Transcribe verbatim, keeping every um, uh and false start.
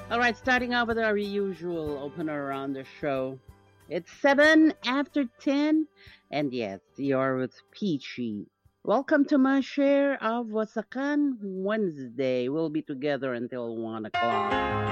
All right, starting off with our usual opener on the show. It's seven after ten, and yes, you're with Peachy. Welcome to my share of Wasakan Wednesday. We'll be together until one o'clock.